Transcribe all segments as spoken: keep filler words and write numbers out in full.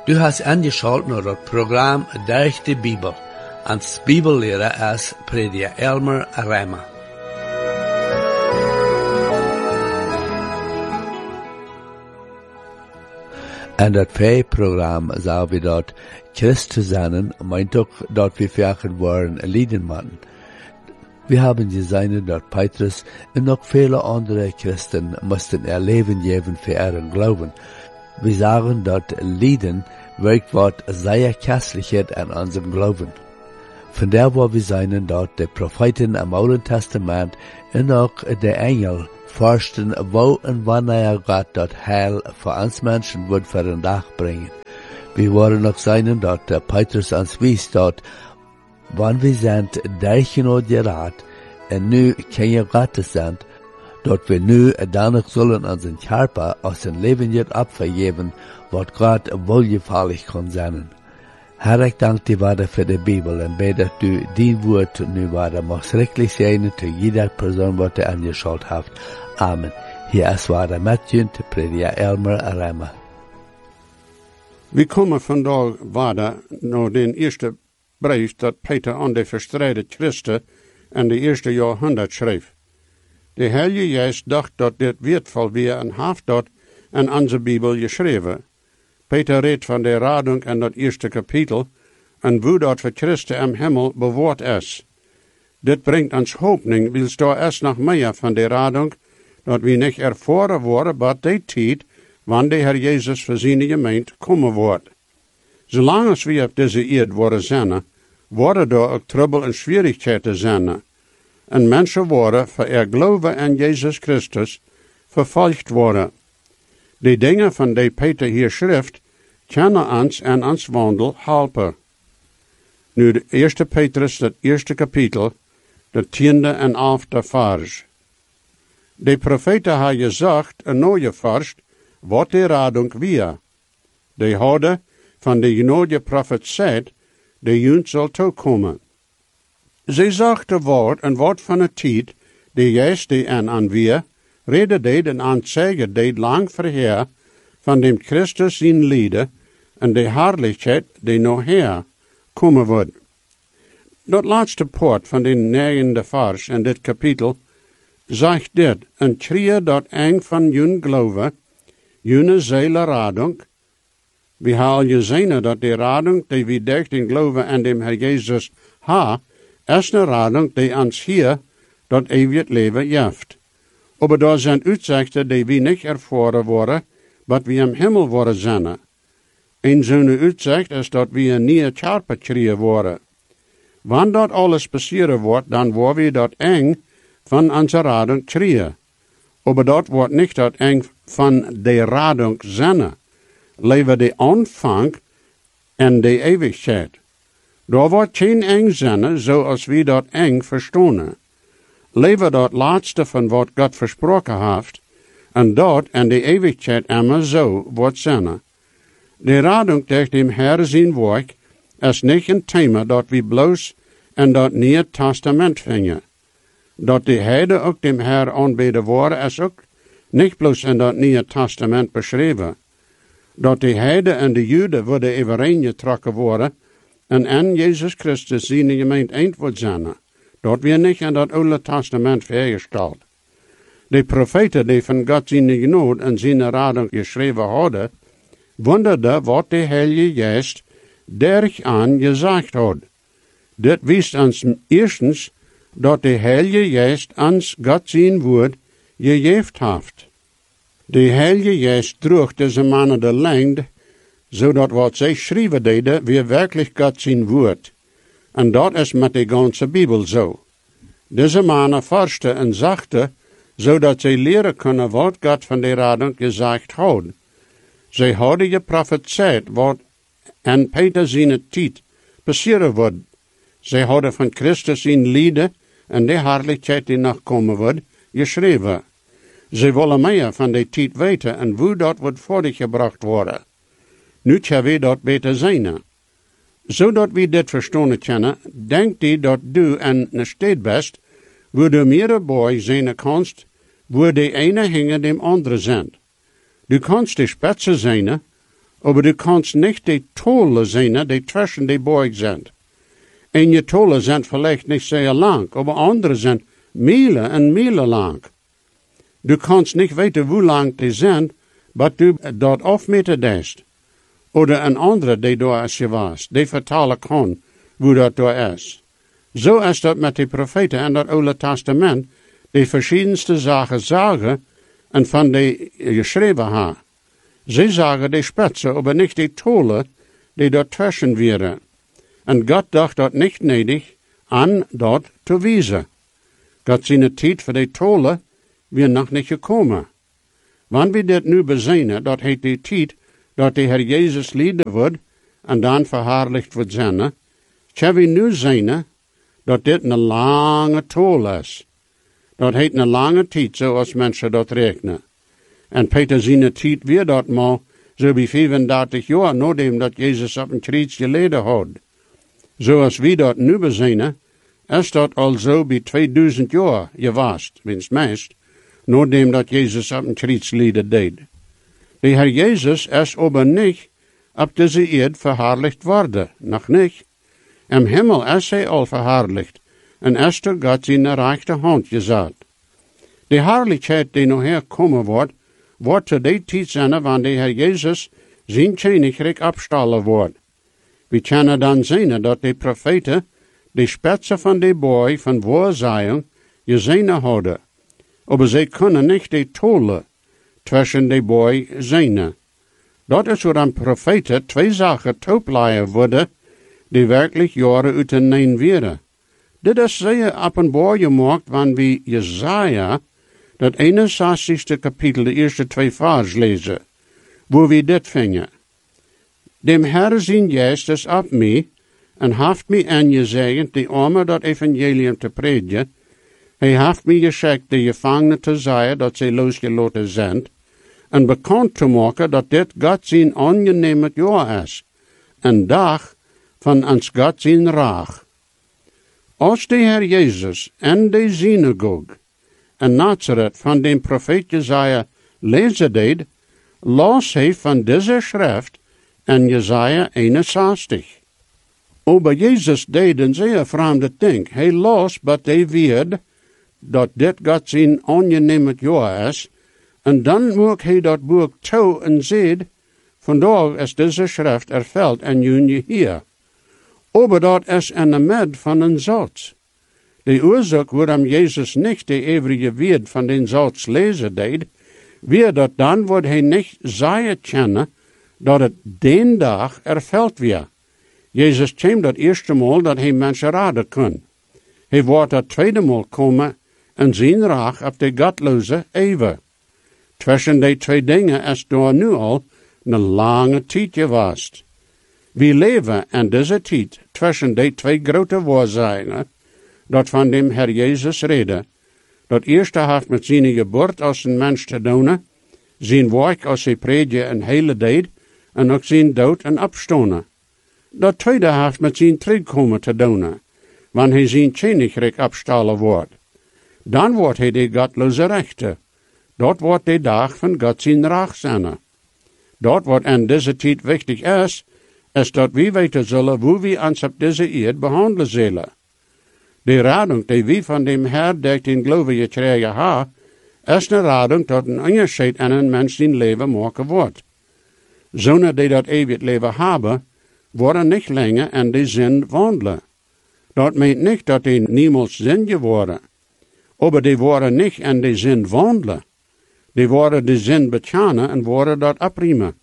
Du hast angeschaltet naar het programma Durch de Bibel, als Bibellehrer als prediker Elmer Rema. En dat vijf-programma zou we dat Christus zijn, meint ook dat we vragen worden lieden moeten. Wir haben gesehen, dass Petrus und noch viele andere Christen mussten ihr Leben geben für ihren Glauben. Wir sagen, dass Lieden wirkt was sehr Kästlichkeit an unserem Glauben. Von der wo wir sehen, dass die Propheten im Alten Testament und auch die Engel forschten, wo und wann er Gott das Heil für uns Menschen wird für den Tag bringen. Wir wollen auch sehen, dass der Petrus uns wies, dass wann wir sind durchgenot gerat, und nu keine Gottes sind, dort wir nu danach sollen unseren Körper aus dem Leben jetzt abvergeben, was Gott wohlgefällig kann sein. Herr, ich danke dir weiter für die Bibel und bete, dass du dein Wort nu weiter machst, schrecklich sein zu jeder Person, was du angeschaut hast. Amen. Hier ist weiter Matthew, der Prediger Elmer Rema. Wir kommen vandaag weiter naar den eerste brief dat Peter aan de verstreide Christen in de eerste Jahrhundert schreef. De Heilige Geest dacht dat dit wertvoll weer en heeft dat in onze Bibel geschreven. Peter redt van de radung in dat eerste kapitel en hoe dat voor Christen im Himmel bewaard is. Dit brengt ons hoopning, wils daar is nog meer van de radung, dat we niet ervaren worden bij die tijd, wanneer de Heer Jezus voor zijn gemeente komen wordt. Zolang als we op deze eerd worden zijn, worden er ook trouble en schwierigheden zijn. En mensen worden voor ihr geloven in Jezus Christus vervolgd worden. Die dingen van die Peter hier schrift, kunnen ons en ons wandel helpen. Nu de eerste Petrus, dat eerste kapitel, de tiende en elfde vers. De profeten hebben gezegd en nooit vast wat de radung weer. De hadden van de genode profet zegt, de junt zal toekomen. Zij zag de woord en wat van de tijd, de juist die en aan weer, reden deed en aanzeigen deed lang verheer, van dem Christus zijn lieden, en de herrlichheid die nog her komen wordt. Dat laatste poort van de negende vers in dit kapitel, zegt dit, en kreeg dat eng van jun geloven, june zeile radung. We hebben gezien dat de radung die we durch den geloven en dem Herr Jesus ha, is een radung die ons hier dat eeuwig leven geeft. Maar daar zijn uitzichten die we niet ervaren worden, maar we im Himmel worden zijn. Een zo'n uitzicht is dat we een nieuwe Körper krijgen worden. Wanneer dat alles passeren wordt, dan worden we dat eng van onze radung krijgen. Maar dat wordt niet dat eng van de radung zijn. Leven de aanvang en de eeuwigheid. Daar wordt geen eng zijn, zoals we dat eng verstaan. Leven dat laatste van wat God versproken heeft, en dat en de eeuwigheid immer zo wordt zijn. De radung durch dem Herr zijn werk is niet een thema dat we bloos in dat Nieuwe Testament vinden. Dat de heiden ook dem Herr aanbeden worden is ook niet bloos in dat Nieuwe Testament beschreven. Dat de heiden en de Joden worden overeengetrokken worden en in Jezus Christus zijn gemeente eind wordt zijn. Dat weer niet in dat Oude Testament vergesteld. De profeten die van God zijn genade en zijn radung geschreven hadden, wonderden wat de Heilige Geest derg aan gezegd had. Dit wijst ons eerstens dat de Heilige Geest ons God zijn woord gegeven heeft. De Heilige Geest droeg deze mannen de lengte, zodat wat zij schrijven deden, weer werkelijk God zijn woord. En dat is met de ganze Bibel zo. Deze mannen forschten en zachten, zodat zij leren kunnen wat God van de radung gezegd had. Zij hadden geprofeteerd wat en Peter zijn tijd passeren wordt. Zij hadden van Christus zijn lieden en de herrlichheid die nog komen wordt, geschreven. Zij willen meer van de tijd weten en hoe dat wordt voortgebracht worden. Nu kunnen we dat beter zijn. Zodat we dit verstaan kunnen, denkt u dat du in een stad bent, waar du meer bij zijn kanst, waar de ene hingen dem andere zijn. Du kannst de spitze zijn, Aber du kannst nicht die Tolle sehen, die zwischen die Beugen sind. En je Tolle sind vielleicht nicht sehr lang, aber andere sind Miele en Miele lang. Du kannst nicht weten, hoe lang die sind, aber du dort afmeten deest. Oder een andere die daar is geweest, die vertalen kan, hoe dat daar is. Zo is dat met de profeten in het Oude Testament, die verschiedenste zaken zeggen en van die geschreven hebben. Ze zeggen die spitsen, aber nicht die Tolle, die dort tussen waren. En God dacht dat niet nedig aan dat te wijzen. God zijn tijd voor die Tolle weer nog niet gekomen. Wanneer we dit nu bezinnen, dat heet die tijd dat de Heer Jezus lijden wordt en dan verhaarlijkt wordt zijn, zullen we nu zien dat dit een lange tol is. Dat heet een lange tijd, zoals mensen dat rekenen. En Peter zijn tijd weer dat maar, zo bij vijfendertig jaar, nadat dat Jezus op een kruis geleden had. Zoals we dat nu bezinnen, is dat al zo bij tweeduizend jaar geweest, winst meest, nadat dat Jezus op een kruis geleden deed. De Heer Jezus is aber niet op deze eerd verhaarlijkt worden, nog niet. Im Himmel is hij al verhaarlijkt, en is door God zijn rechterhand gezet. De heerlijkheid die nog herkomen wordt, wordt te die tijd zijn wanneer de Heer Jezus zijn koninkrijk opstellen wordt. We kunnen dan zien dat de profeten de spitsen van de boy van waarzeggen gezien hadden, aber zij kunnen niet de tolle tussen de boy zien. Dat is waar een profeten twee zaken toepleien worden, die werkelijk jaren uit een neem werden. Dit is zeer openbaar gemaakt, wanneer we Jesaja, dat eenenzestigste kapitel, de eerste twee vers lezen, wo we dit vinden. Dem Herr zijn geest is op mij, en heeft mij aangezegend de armen dat evangelium te predigen. Hij heeft mij geschikt de gevangenen te zeggen dat zij losgelaten zijn, en bekend te maken dat dit God zijn aangename jaar is, een dag van ons God zijn raag. Als de Heer Jezus in de synagoge in Nazareth van den profeet Jesaja lezen deed, las hij van deze schrift in Jesaja eenenzestig. Aber Jezus deed een zeer vreemde ding. Hij las wat hij weet, dat dit God zijn aangename jaar is, en dan moet hij dat boek toe en zegt, vandaag is deze schrift ervuld en jullie hier. Aber dat is in de mid van een zats. De oorzaak waarom Jezus niet de eeuwige woord van den zats lezen deed, weer dat dan wordt hij niet zeggen kennen, dat het den dag ervuld weer. Jezus kwam dat eerste maal dat hij mensen raden kon. Hij wordt dat tweede maal komen en zijn raag op de godloze eeuwen. Tussen die twee dingen is door nu al een lange tijd geweest. We leven in deze tijd tussen die twee grote waarzeggen, dat van dem Herr Jezus reden. Dat eerste heeft met zijn geboorte als een mens te doen, zijn werk als hij predje en hele deed, en ook zijn dood en opstonen. Dat tweede heeft met zijn terugkomen te doen, wanneer hij zijn koninkrijk opstellen wordt. Dan wordt hij de godloze rechter. Dat wordt de dag van God zijn raag zijn. Dat wat in deze tijd wichtig is, is dat we weten zullen hoe we ons op deze eerd behandelen zullen. De radung die we van dem Herr durch den Glaube gekregen hebben, is een radung dat een onderscheid in een mens zijn leven maken wordt. Zonen die dat eeuwig leven hebben, worden niet langer in de zin wandelen. Dat meent niet dat die niemals zin geworden, aber die worden niet in de zin wandelen. Die worden de zin bekennen en worden dat opriemen.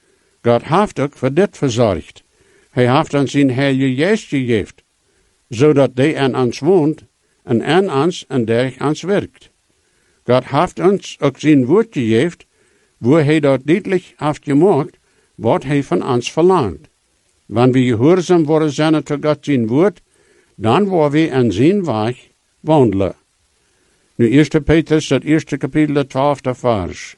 God heeft ook voor dit verzorgd. Hij heeft ons zijn heilige geest gegeven, zodat hij in ons woont en in ons en door ons werkt. God heeft ons ook zijn woord gegeven, waar hij dat duidelijk heeft gemaakt, wat hij van ons verlangt. Wanneer we gehoorzaam worden zijn tot God zijn woord, dan worden we in zijn weg wandelen. Nu eerste Petrus, het eerste kapitel, de twaalfde vers.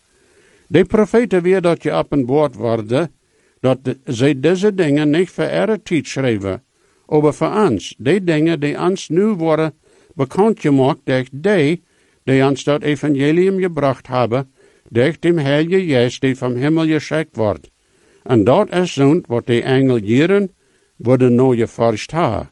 De profeten weer dat je op een woord worden, dat zij deze dingen niet voor ihre tijd schrijven, maar voor ons, die dingen die ons nu worden bekend gemaakt door die, die ons dat evangelium gebracht hebben, door dem Heilige Geest die vom Himmel geschickt wordt. En dat is zo'n wat de engel jaren worden nou je forscht ha.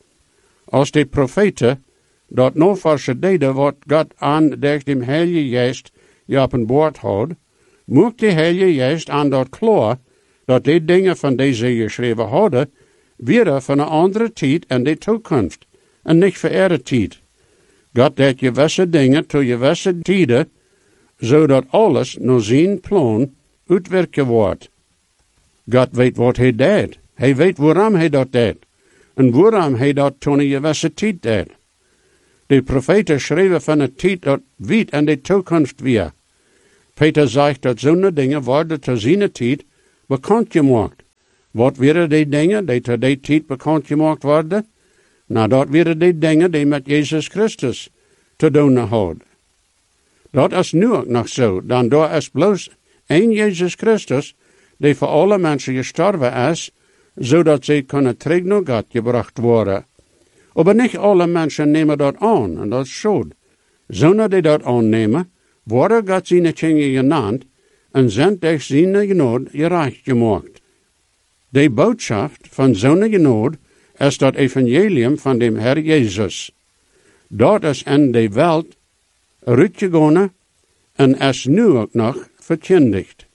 Als de profeten dat nou forsche deden wat God aan durch dem Heilige Geest je op een boord houdt, moet de Heilige Geest aan dat klaar dat die dingen van deze geschreven hadden, weer van een andere tijd en de toekomst, en niet voor eerde tijd. God deed je gewisse dingen tot je gewisse tijden, zodat alles naar zijn plan uitwerken wordt. God weet wat hij deed. Hij weet waarom hij dat deed. En waarom hij dat toen een gewisse tijd deed. De profeten schreven van een tijd dat weet en de toekomst weer. Peter zegt dat zo'n dingen worden te zijn tijd bekend gemaakt. Wat waren die dingen die te die tijd bekend gemaakt worden? Nou, dat waren die dingen die met Jezus Christus te doen hadden. Dat is nu ook nog zo. Dan daar is bloos één Jezus Christus die voor alle mensen gestorven is, zodat ze kunnen terug naar God gebracht worden. Maar niet alle mensen nemen dat aan, en dat is zo. Zonder die dat aannemen, worden God zijn dingen genannt en zijn durch zijn genade gerecht gemaakt. De boodschap van zijn genade is dat evangelium van dem Herr Jezus. Dat is in de wereld uitgegaan en is nu ook nog verkondigd.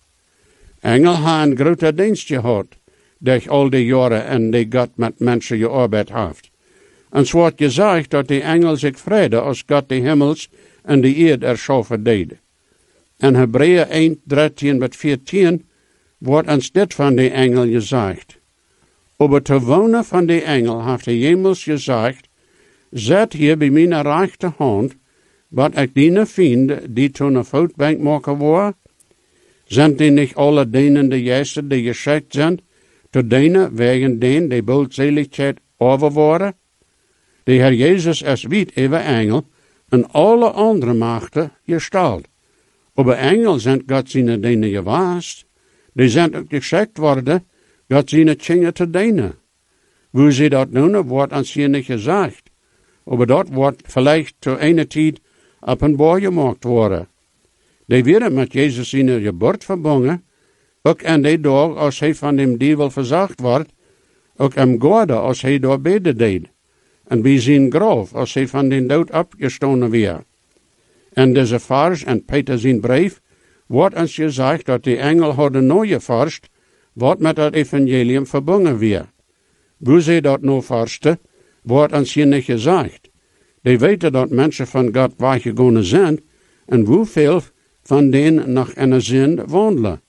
Engel hebben een grote dienst gehad durch al die jaren en die God met mensen gearbeidt heeft. En zo wordt gezegd dat de engel zich vrede als God de hemels en de eerd erschaffen deed. In Hebreeën één, dertien tot veertien wordt ons dit van de engel gezegd. Aber te wonen van de engel heeft de hemels gezegd, zet hier bij mijn rechterhand, wat ik die vrienden die toen een voetbank maken worden, zijn die niet alle denen de juiste die geschikt zijn, te denen wegen den die boldseligheid over worden? De Heer Jezus is wit over engel en alle andere machten gesteld. Aber engel zijn God zijn denen gewaast. Die zijn ook geschikt worden, God zijn dingen te denen. Hoe ze dat doen, wordt ons hier niet gezegd. Aber dat wordt vielleicht zu einer tijd op een boor gemaakt worden. Die werden met Jezus zijn geboorte verbonden, ook in die dag als hij van dem duivel verzacht wordt, ook am Gorde als hij door beden deed, en bij zijn graf als hij van den dood opgestonden weer. En deze vers en Peter zijn brief wordt ons gezegd dat die engel hadden nooit geforscht, wat met het evangelium verbonden weer. Hoe ze dat nou forschten, wordt ons hier niet gezegd. Die weten dat mensen van God weggegaan zijn, en hoeveel van denen nog in de zin wandelen.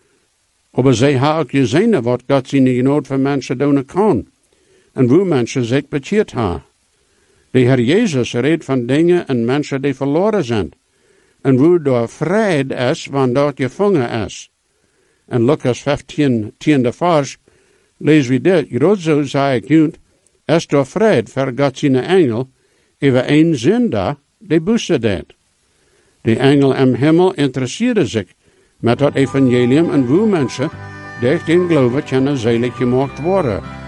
Maar zij hebben ook gezien wat God zijn genade voor mensen doen kan, en hoe mensen zich bekeerd hebben. De Heer Jezus redt van dingen en mensen die verloren zijn, en hoe door vrede is, wanneer dat gevangen is. In Lucas vijftien, tiende vers, lezen we dit, Grootzo zei ik junt, is door vrede voor God zijn engel, over een zinder die busse deed. De engel im hemel interesseerde zich met dat evangelium en hoe mensen durch den geloven kunnen zelig gemaakt worden.